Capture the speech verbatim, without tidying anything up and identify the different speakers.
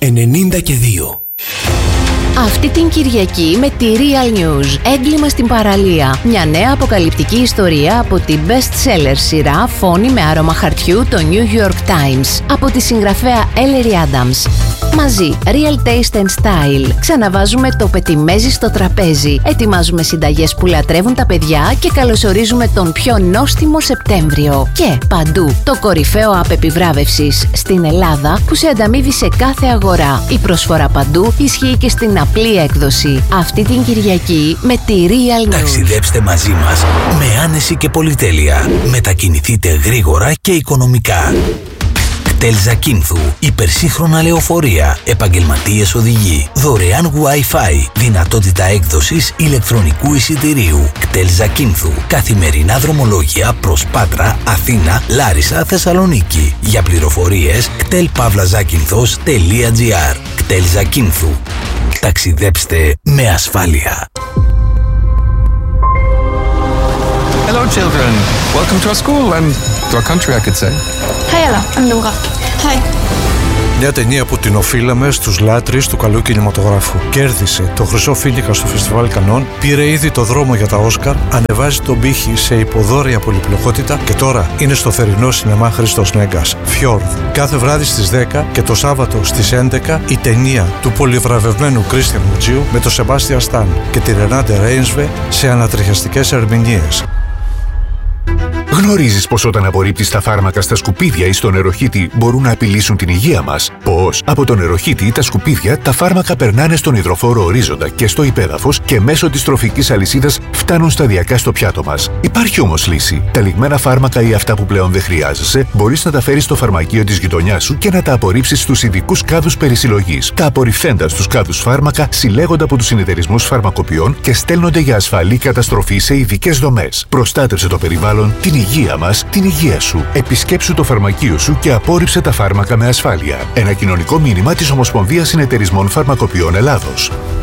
Speaker 1: ενενήντα και δύο.
Speaker 2: Αυτή την Κυριακή με τη Real News, έγκλημα στην παραλία. Μια νέα αποκαλυπτική ιστορία από την best-seller σειρά Φόνη με άρωμα χαρτιού, το New York Times, από τη συγγραφέα Ellery Adams. Μαζί, Real Taste and Style. Ξαναβάζουμε το πετιμέζι στο τραπέζι. Ετοιμάζουμε συνταγές που λατρεύουν τα παιδιά και καλωσορίζουμε τον πιο νόστιμο Σεπτέμβριο. Και παντού, το κορυφαίο app επιβράβευσης στην Ελλάδα που σε ανταμείβει σε κάθε αγορά. Η προσφορά παντού ισχύει και στην απλή έκδοση. Αυτή την Κυριακή με τη Real News.
Speaker 3: Ταξιδέψτε μαζί μας με άνεση και πολυτέλεια. Μετακινηθείτε γρήγορα και οικονομικά. κτέλ Ζακίνθου, υπερσύγχρονα λεωφορεία, επαγγελματίες οδηγοί, δωρεάν Wi-Fi, δυνατότητα έκδοσης ηλεκτρονικού εισιτηρίου. κτέλ Ζακίνθου, καθημερινά δρομολόγια προς Πάτρα, Αθήνα, Λάρισα, Θεσσαλονίκη. Για πληροφορίες κτέλ παύλα ζάκυνθος τελεία τζι άρ. κτέλ Ζακίνθου. Ταξιδέψτε με ασφάλεια.
Speaker 4: Hello children, welcome to our school and to our country I could say.
Speaker 5: Hi Ella, I'm Nora. Hi.
Speaker 6: Μια ταινία που την οφείλαμε στους λάτρεις του καλού κινηματογράφου. Κέρδισε το Χρυσό Φοίνικα στο Φεστιβάλ Κανών, πήρε ήδη το δρόμο για τα Όσκαρ, ανεβάζει τον πύχη σε υποδόρια πολυπλοκότητα και τώρα είναι στο θερινό σινεμά Χρήστος Νέγκας. Fjord. Κάθε βράδυ στις δέκα και το Σάββατο στις έντεκα η ταινία του πολυβραβευμένου Κρίστιαν Μουτζίου με τον Σεμπάστιαν Σταν και τη Ρενάτε Ρέινσβε σε ανατριχιαστικές ερμηνείες.
Speaker 7: Γνωρίζεις πως όταν απορρίπτεις τα φάρμακα στα σκουπίδια ή στο νεροχύτη μπορούν να απειλήσουν την υγεία μας? Πως από το νεροχύτη ή τα σκουπίδια τα φάρμακα περνάνε στον υδροφόρο ορίζοντα και στο υπέδαφος και μέσω της τροφικής αλυσίδας φτάνουν σταδιακά στο πιάτο μας. Υπάρχει όμως λύση. Τα λιγμένα φάρμακα ή αυτά που πλέον δεν χρειάζεσαι μπορείς να τα φέρεις στο φαρμακείο της γειτονιάς σου και να τα απορρίψεις στους ειδικούς κάδους περισυλλογής. Τα απορριφθέντα στους κάδους φάρμακα συλλέγονται από τους συνεταιρισμούς φαρμακοποιών και στέλνονται για ασφαλή καταστροφή σε ειδικές δομές. Προστάτευσε το περιβάλλον, την υγεία μας, την υγεία σου. Επισκέψου το φαρμακείο σου και απόρριψε τα φάρμακα με ασφάλεια. Ένα κοινωνικό μήνυμα της Ομοσπονδίας Συνεταιρισμών Φαρμακοποιών Ελλάδος.